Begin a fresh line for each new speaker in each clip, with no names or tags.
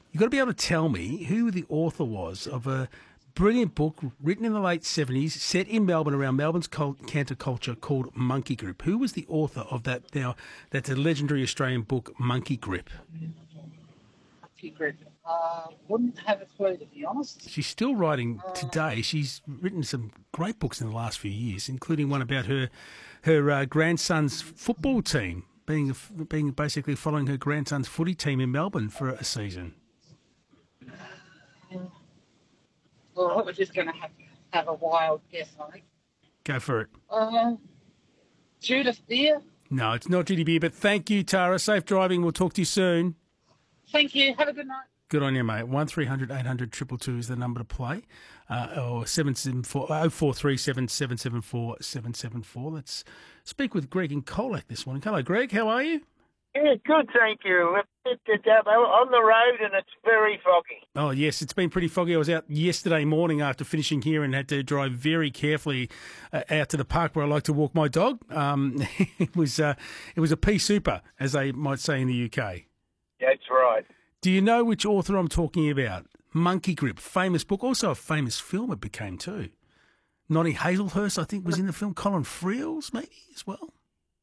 You've got to be able to tell me who the author was of a brilliant book written in the late 70s, set in Melbourne, around Melbourne's counterculture, called Monkey Grip. Who was the author of that now? That's a legendary Australian book, Monkey Grip.
Monkey Grip. Wouldn't have a clue, to be honest.
She's still writing today. She's written some great books in the last few years, including one about her grandson's football team, being basically following her grandson's footy team in Melbourne for a season.
Well, we're just going to have a wild guess, I think.
Go for it.
Judith Beer.
No, it's not Judy Beer, but thank you, Tara. Safe driving. We'll talk to you soon.
Thank you. Have a good night.
Good on you, mate. 1300 800 222 is the number to play, or 0437 774 774. Let's speak with Greg in Colac this morning. Hello, Greg. How are you?
Yeah, good, thank you. On the road and it's very foggy.
Oh, yes, it's been pretty foggy. I was out yesterday morning after finishing here and had to drive very carefully out to the park where I like to walk my dog. It was a pea super, as they might say in the UK.
That's right.
Do you know which author I'm talking about? Monkey Grip, famous book, also a famous film it became too. Noddy Hazelhurst, I think, was in the film. Colin Friels, maybe, as well.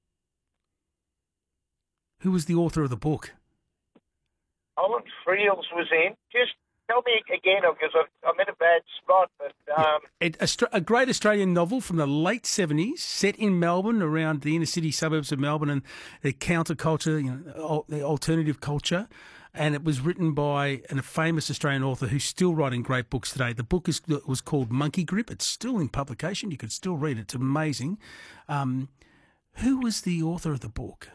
Who was the author of the book?
Colin Friels was in. Just tell me again, because I'm in a bad spot. But
a great Australian novel from the late 70s, set in Melbourne, around the inner city suburbs of Melbourne, and the counterculture, the alternative culture. And it was written by a famous Australian author who's still writing great books today. The book was called Monkey Grip. It's still in publication. You could still read it. It's amazing. Who was the author of the book?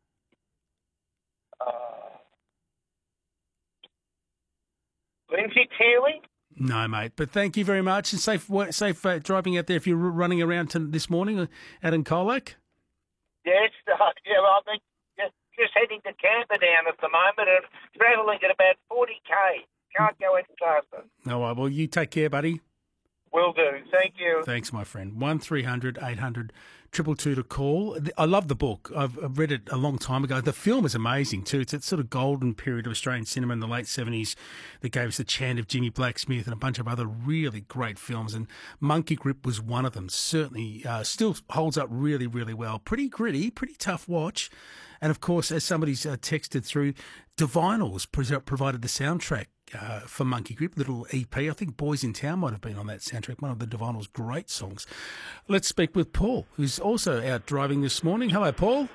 Lindsay Teeley?
No, mate. But thank you very much, and safe driving out there if you're running around this morning out in Colac.
Yes, I think just heading to Camperdown at the moment and travelling at about 40k. Can't go any faster.
All right, well, you take care, buddy.
Will do. Thank you.
Thanks, my friend. 1300 800 222 to call. I love the book. I've read it a long time ago. The film is amazing too. It's that sort of golden period of Australian cinema in the late 70s that gave us The Chant of Jimmy Blacksmith and a bunch of other really great films. And Monkey Grip was one of them. Certainly still holds up really, really well. Pretty gritty, pretty tough watch. And, of course, as somebody's texted through, Divinyls provided the soundtrack for Monkey Grip, little EP. I think Boys in Town might have been on that soundtrack, one of the Divinyls' great songs. Let's speak with Paul, who's also out driving this morning. Hello, Paul.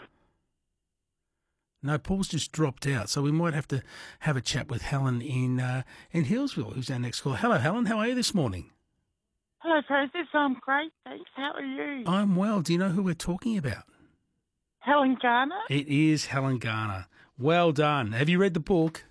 No, Paul's just dropped out, so we might have to have a chat with Helen in Hillsville, who's our next caller. Hello, Helen. How are you this morning?
Hello, Francis. I'm great, thanks. How are you?
I'm well. Do you know who we're talking about?
Helen Garner?
It is Helen Garner. Well done. Have you read the book?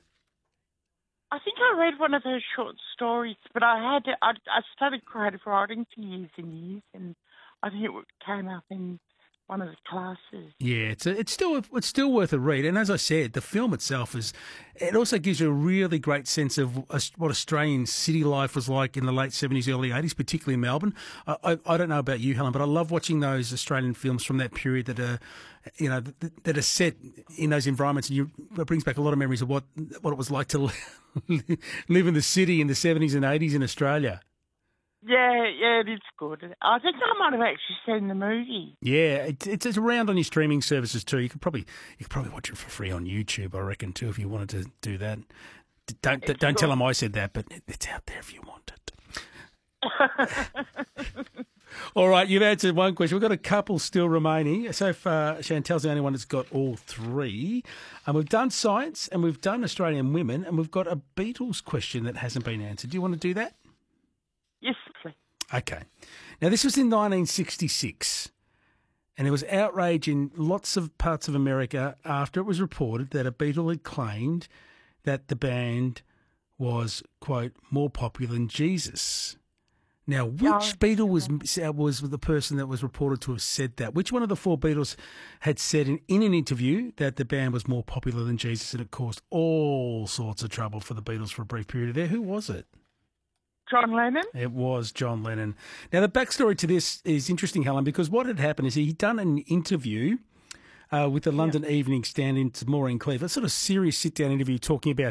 I think I read one of her short stories, but I studied creative writing for years and years, and I think it came up in one of the classes.
Yeah, it's still worth a read. And as I said, the film itself it also gives you a really great sense of what Australian city life was like in the late 70s, early 80s, particularly in Melbourne. I don't know about you, Helen, but I love watching those Australian films from that period that are, that are set in those environments, and it brings back a lot of memories of what it was like to live in the city in the 70s and 80s in Australia.
Yeah, it is good. I think I might have actually seen the movie.
Yeah, it's around on your streaming services too. You could probably watch it for free on YouTube, I reckon, too, if you wanted to do that. Don't tell them I said that, but it's out there if you want it. All right, you've answered one question. We've got a couple still remaining. So far, Chantel's the only one that's got all three. And we've done science, and we've done Australian women, and we've got a Beatles question that hasn't been answered. Do you want to do that?
Yes, please.
Okay. Now, this was in 1966, and there was outrage in lots of parts of America after it was reported that a Beatle had claimed that the band was, quote, more popular than Jesus. Now, which Beatle was the person that was reported to have said that? Which one of the four Beatles had said in an interview that the band was more popular than Jesus, and it caused all sorts of trouble for the Beatles for a brief period there? Who was it?
John Lennon?
It was John Lennon. Now, the backstory to this is interesting, Helen, because what had happened is he'd done an interview with the London Evening Standard in Maureen Cleave, a sort of serious sit-down interview talking about